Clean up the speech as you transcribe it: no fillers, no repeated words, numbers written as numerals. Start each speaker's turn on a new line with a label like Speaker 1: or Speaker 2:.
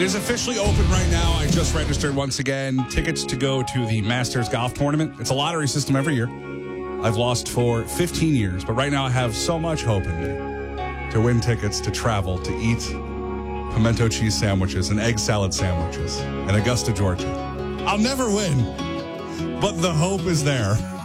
Speaker 1: It is officially open right now. I just registered once again. Tickets to go to the Masters Golf Tournament. It's a lottery system every year. I've lost for 15 years, but right now I have so much hope in me to win tickets to travel, to eat pimento cheese sandwiches and egg salad sandwiches in Augusta, Georgia. I'll never win, but the hope is there.